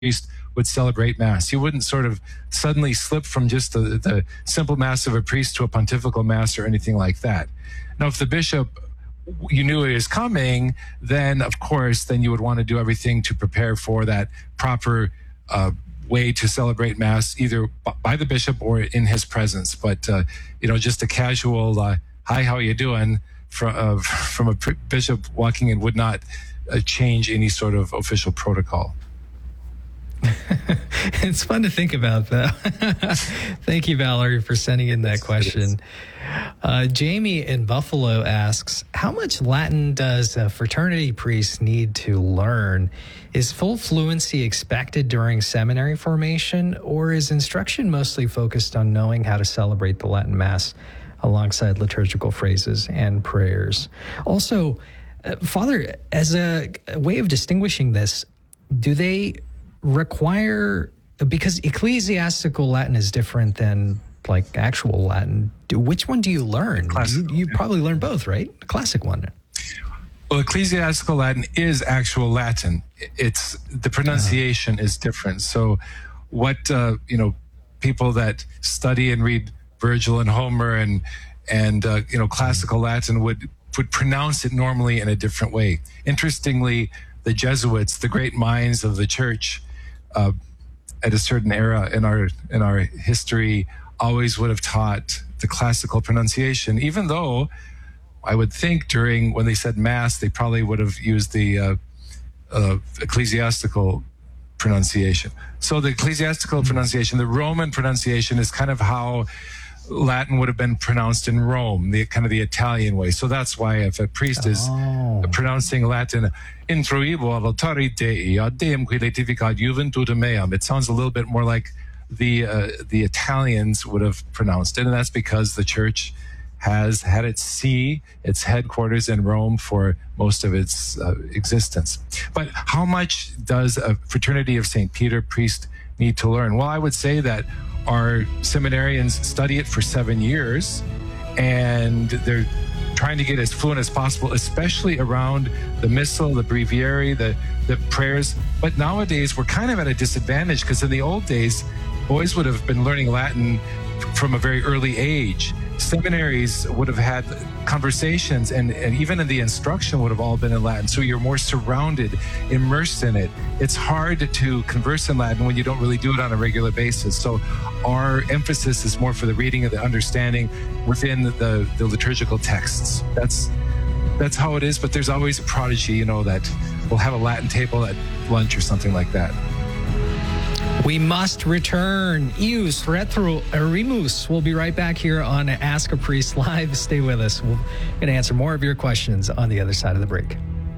priest would celebrate Mass. He wouldn't sort of suddenly slip from just the simple Mass of a priest to a pontifical Mass or anything like that. Now, if the bishop, you knew it was coming, then of course, then you would want to do everything to prepare for that proper way to celebrate Mass, either by the bishop or in his presence. But, just a casual, hi, how are you doing? From a bishop walking in would not change any sort of official protocol. It's fun to think about, though. Thank you, Valerie, for sending in that question. Jamie in Buffalo asks, how much Latin does a fraternity priest need to learn? Is full fluency expected during seminary formation, or is instruction mostly focused on knowing how to celebrate the Latin Mass alongside liturgical phrases and prayers? Also, Father, as a way of distinguishing this, do they require, because ecclesiastical Latin is different than like actual Latin, which one do you learn? You probably learn both, right? The classic one. Well, ecclesiastical Latin is actual Latin. It's the pronunciation is different. So what, people that study and read Virgil and Homer and classical Latin would pronounce it normally in a different way. Interestingly, the Jesuits, the great minds of the church, at a certain era in our history, always would have taught the classical pronunciation, even though I would think when they said Mass, they probably would have used the ecclesiastical pronunciation. So the ecclesiastical pronunciation, the Roman pronunciation, is kind of how Latin would have been pronounced in Rome, the Italian way. So that's why if a priest is pronouncing Latin, introibo ad altare Dei, ad Deum qui laetificat juventutem meam, it sounds a little bit more like the Italians would have pronounced it, and that's because the church has had its headquarters in Rome for most of its existence. But how much does a Fraternity of St. Peter priest need to learn? Well, I would say that our seminarians study it for 7 years, and they're trying to get as fluent as possible, especially around the Missal, the Breviary, the prayers. But nowadays, we're kind of at a disadvantage, because in the old days, boys would have been learning Latin from a very early age. Seminaries would have had conversations, and even in the instruction would have all been in Latin. So you're more surrounded, immersed in it. It's hard to converse in Latin when you don't really do it on a regular basis. So our emphasis is more for the reading and the understanding within the liturgical texts. That's how it is, but there's always a prodigy, that will have a Latin table at lunch or something like that. We must return. Ius retro erimus. We'll be right back here on Ask a Priest Live. Stay with us. We're going to answer more of your questions on the other side of the break.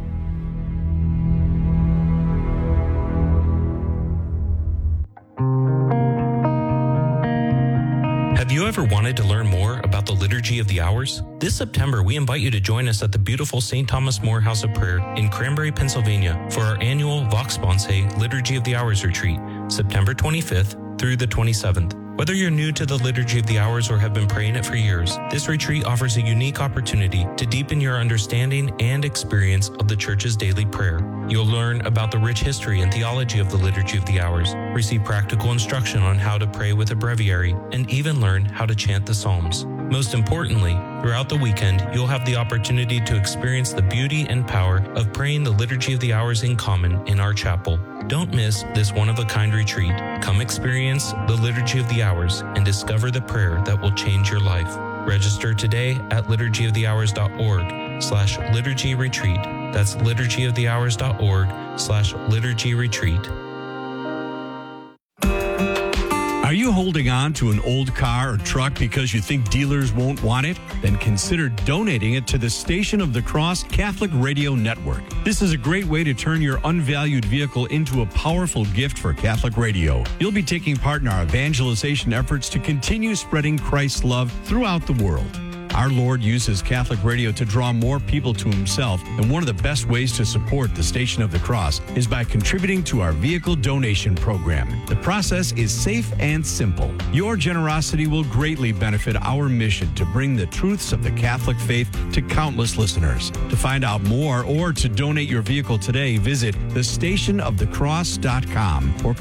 Have you ever wanted to learn more about the Liturgy of the Hours? This September, we invite you to join us at the beautiful St. Thomas More House of Prayer in Cranberry, Pennsylvania for our annual Vox Sponsae Liturgy of the Hours retreat, September 25th through the 27th. Whether you're new to the Liturgy of the Hours or have been praying it for years, this retreat offers a unique opportunity to deepen your understanding and experience of the Church's daily prayer. You'll learn about the rich history and theology of the Liturgy of the Hours, receive practical instruction on how to pray with a breviary, and even learn how to chant the Psalms. Most importantly, throughout the weekend, you'll have the opportunity to experience the beauty and power of praying the Liturgy of the Hours in common in our chapel. Don't miss this one-of-a-kind retreat. Come experience the Liturgy of the Hours and discover the prayer that will change your life. Register today at liturgyofthehours.org/liturgy retreat. That's liturgyofthehours.org/liturgy retreat. Are you holding on to an old car or truck because you think dealers won't want it? Then consider donating it to the Station of the Cross Catholic Radio Network. This is a great way to turn your unvalued vehicle into a powerful gift for Catholic radio. You'll be taking part in our evangelization efforts to continue spreading Christ's love throughout the world. Our Lord uses Catholic radio to draw more people to himself, and one of the best ways to support the Station of the Cross is by contributing to our vehicle donation program. The process is safe and simple. Your generosity will greatly benefit our mission to bring the truths of the Catholic faith to countless listeners. To find out more or to donate your vehicle today, visit thestationofthecross.com or